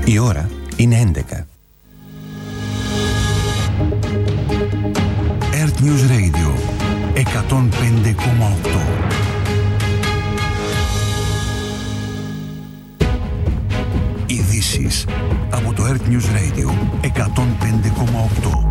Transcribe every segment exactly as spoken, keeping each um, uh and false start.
Η ώρα είναι έντεκα. Earth News Radio εκατόν πέντε κόμμα οκτώ. Ειδήσεις από το Earth News Radio εκατόν πέντε κόμμα οκτώ.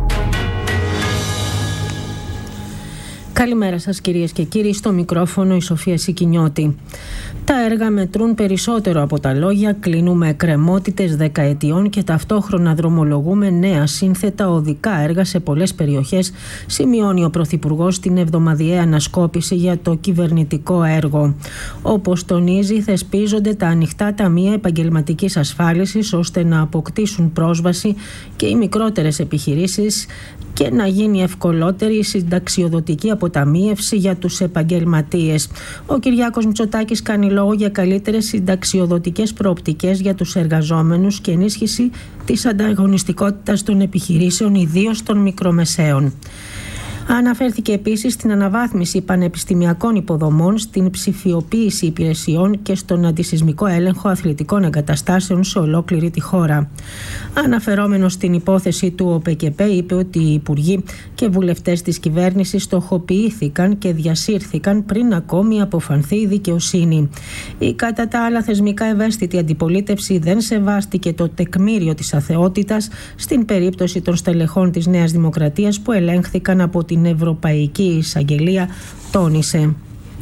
Καλημέρα σας κυρίες και κύριοι, στο μικρόφωνο η Σοφία Σικινιώτη. Τα έργα μετρούν περισσότερο από τα λόγια, κλείνουμε εκκρεμότητες δεκαετιών και ταυτόχρονα δρομολογούμε νέα σύνθετα οδικά έργα σε πολλές περιοχές, σημειώνει ο Πρωθυπουργός στην εβδομαδιαία ανασκόπηση για το κυβερνητικό έργο. Όπως τονίζει, θεσπίζονται τα ανοιχτά ταμεία επαγγελματικής ασφάλισης ώστε να αποκτήσουν πρόσβαση και οι μικρότερες επιχειρήσεις και να γίνει ευκολότερη η συνταξιοδοτική αποταμίευση για τους επαγγελματίες. Ο Κυριάκος Μητσοτάκης κάνει λόγο για καλύτερες συνταξιοδοτικές προοπτικές για τους εργαζόμενους και ενίσχυση της ανταγωνιστικότητας των επιχειρήσεων, ιδίως των μικρομεσαίων. Αναφέρθηκε επίσης στην αναβάθμιση πανεπιστημιακών υποδομών, στην ψηφιοποίηση υπηρεσιών και στον αντισυσμικό έλεγχο αθλητικών εγκαταστάσεων σε ολόκληρη τη χώρα. Αναφερόμενος στην υπόθεση του ΟΠΕΚΕΠΕ, είπε ότι οι υπουργοί και βουλευτές της κυβέρνησης στοχοποιήθηκαν και διασύρθηκαν πριν ακόμη αποφανθεί η δικαιοσύνη. Η κατά τα άλλα θεσμικά ευαίσθητη αντιπολίτευση δεν σεβάστηκε το τεκμήριο της αθεότητας στην περίπτωση των στελεχών της Νέας Δημοκρατίας που ελέγχθηκαν από την Ευρωπαϊκή Εισαγγελία, τόνισε.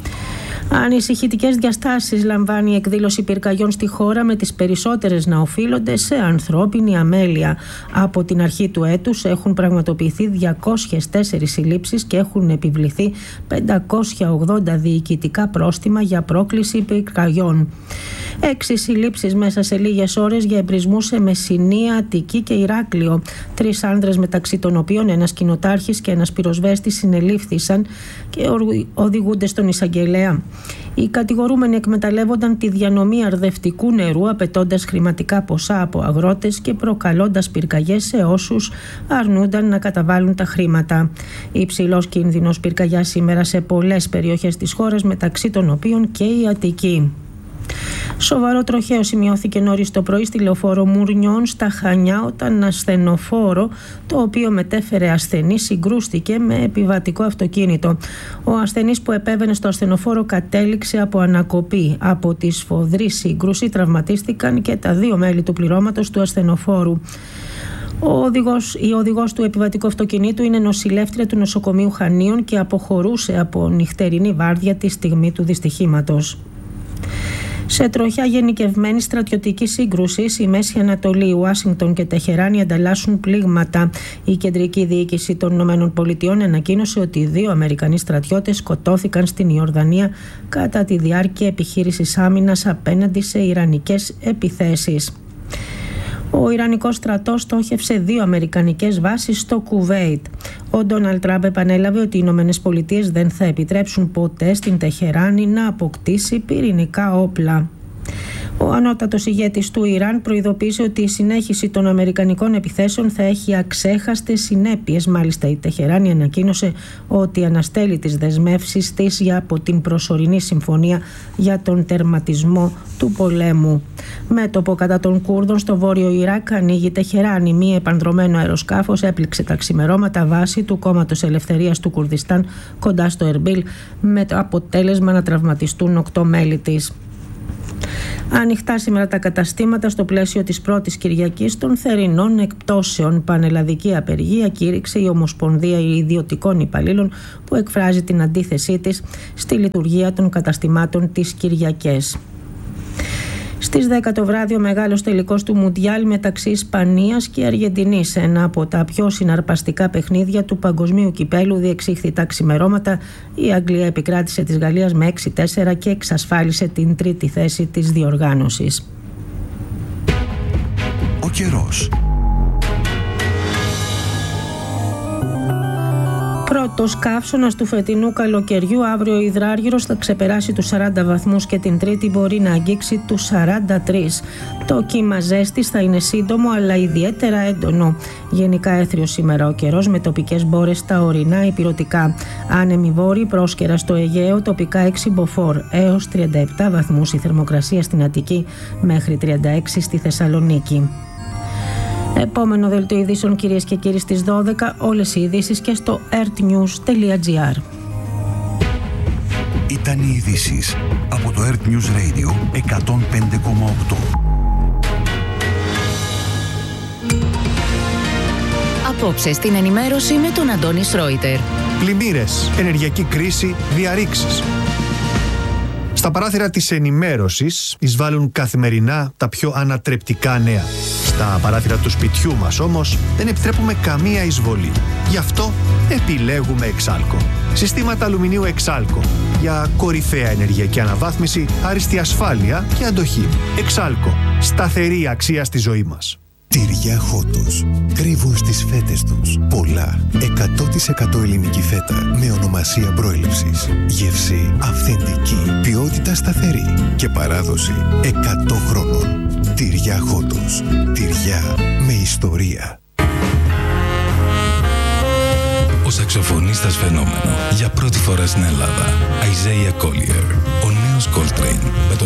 Ανησυχητικές διαστάσεις λαμβάνει η εκδήλωση πυρκαγιών στη χώρα, με τις περισσότερες να οφείλονται σε ανθρώπινη αμέλεια. Από την αρχή του έτους έχουν πραγματοποιηθεί διακόσιες τέσσερις συλλήψεις και έχουν επιβληθεί πεντακόσια ογδόντα διοικητικά πρόστιμα για πρόκληση πυρκαγιών. Έξι συλλήψεις μέσα σε λίγες ώρες για εμπρισμούς σε Μεσσηνία, Αττική και Ηράκλειο. Τρεις άνδρες, μεταξύ των οποίων ένας κοινοτάρχης και ένας πυροσβέστης, συνελήφθησαν και οδηγούνται στον εισαγγελέα. Οι κατηγορούμενοι εκμεταλλεύονταν τη διανομή αρδευτικού νερού, απαιτώντας χρηματικά ποσά από αγρότες και προκαλώντας πυρκαγιές σε όσους αρνούνταν να καταβάλουν τα χρήματα. Υψηλός κίνδυνος πυρκαγιάς σήμερα σε πολλές περιοχές της χώρας, μεταξύ των οποίων και η Αττική. Σοβαρό τροχαίο σημειώθηκε νωρίς το πρωί στη λεωφόρο Μουρνιών στα Χανιά, όταν ένα ασθενοφόρο, το οποίο μετέφερε ασθενή, συγκρούστηκε με επιβατικό αυτοκίνητο. Ο ασθενής που επέβαινε στο ασθενοφόρο κατέληξε από ανακοπή. Από τη σφοδρή σύγκρουση τραυματίστηκαν και τα δύο μέλη του πληρώματος του ασθενοφόρου. Ο οδηγός, η οδηγός του επιβατικού αυτοκινήτου είναι νοσηλεύτρια του νοσοκομείου Χανίων και αποχωρούσε από νυχτερινή βάρδια τη στιγμή του δυστυχήματος. Σε τροχιά γενικευμένη στρατιωτική σύγκρουση, η Μέση Ανατολή, η Ουάσιγκτον και Τεχεράνη ανταλλάσσουν πλήγματα. Η κεντρική διοίκηση των ΗΠΑ ανακοίνωσε ότι δύο Αμερικανοί στρατιώτες σκοτώθηκαν στην Ιορδανία κατά τη διάρκεια επιχείρησης άμυνας απέναντι σε ιρανικές επιθέσεις. Ο Ιρανικός στρατός στόχευσε δύο αμερικανικές βάσεις στο Κουβέιτ. Ο Ντόναλντ Τραμπ επανέλαβε ότι οι Ηνωμένες Πολιτείες δεν θα επιτρέψουν ποτέ στην Τεχεράνη να αποκτήσει πυρηνικά όπλα. Ο ανώτατος ηγέτης του Ιράν προειδοποίησε ότι η συνέχιση των αμερικανικών επιθέσεων θα έχει αξέχαστες συνέπειες. Μάλιστα, η Τεχεράνη ανακοίνωσε ότι αναστέλει τις δεσμεύσεις της για από την προσωρινή συμφωνία για τον τερματισμό του πολέμου. Μέτωπο κατά των Κούρδων στο βόρειο Ιράκ ανοίγει Τεχεράνη. Μία επανδρωμένο αεροσκάφος έπληξε τα ξημερώματα βάση του Κόμματος Ελευθερίας του Κουρδιστάν κοντά στο Ερμπίλ, με το αποτέλεσμα να τραυματιστούν οκτώ μέλη της. Ανοιχτά σήμερα τα καταστήματα στο πλαίσιο της πρώτης Κυριακής των θερινών εκπτώσεων. Πανελλαδική απεργία κήρυξε η Ομοσπονδία Ιδιωτικών Υπαλλήλων, που εκφράζει την αντίθεσή της στη λειτουργία των καταστημάτων τις Κυριακές. Στις δέκα το βράδυ ο μεγάλος τελικός του Μουντιάλ μεταξύ Ισπανίας και Αργεντινής. Ένα από τα πιο συναρπαστικά παιχνίδια του παγκοσμίου κυπέλου διεξήχθη τα ξημερώματα. Η Αγγλία επικράτησε της Γαλλίας με έξι τέσσερα και εξασφάλισε την τρίτη θέση της διοργάνωσης. Ο καιρός. Πρώτος καύσωνας του φετινού καλοκαιριού. Αύριο ο υδράργυρος θα ξεπεράσει τους σαράντα βαθμούς και την Τρίτη μπορεί να αγγίξει τους σαράντα τρεις. Το κύμα ζέστης θα είναι σύντομο αλλά ιδιαίτερα έντονο. Γενικά έθριος σήμερα ο καιρός με τοπικές μπόρες στα ορεινά ηπειρωτικά. Άνεμη βόρη πρόσκαιρα στο Αιγαίο, τοπικά έξι μποφόρ έως τριάντα επτά βαθμούς η θερμοκρασία στην Αττική μέχρι τριάντα έξι στη Θεσσαλονίκη. Επόμενο δελτίο ειδήσεων, κυρίες και κύριοι, στις δώδεκα. Όλες οι ειδήσεις και στο ertnews τελεία gr. Ήταν οι ειδήσεις από το Earth News Radio εκατόν πέντε κόμμα οκτώ. Απόψε στην ενημέρωση με τον Αντώνη Σρόιτερ. Πλημμύρες, ενεργειακή κρίση, διαρρήξεις. Στα παράθυρα της ενημέρωσης εισβάλλουν καθημερινά τα πιο ανατρεπτικά νέα. Στα παράθυρα του σπιτιού μας όμως δεν επιτρέπουμε καμία εισβολή. Γι' αυτό επιλέγουμε Εξάλκο. Συστήματα αλουμινίου Εξάλκο για κορυφαία ενεργειακή αναβάθμιση, άριστη ασφάλεια και αντοχή. Εξάλκο. Σταθερή αξία στη ζωή μας. Τυριά Χότος. Κρύβουν στις φέτες τους πολλά. εκατό τοις εκατό ελληνική φέτα με ονομασία προέλευσης. Γεύση αυθεντική. Ποιότητα σταθερή. Και παράδοση εκατό χρόνων. Τυριά Χότος. Τυριά με ιστορία. Ο σαξοφωνίστας φαινόμενο για πρώτη φορά στην Ελλάδα. Isaiah Collier. Ο νέος Coltrane. Με το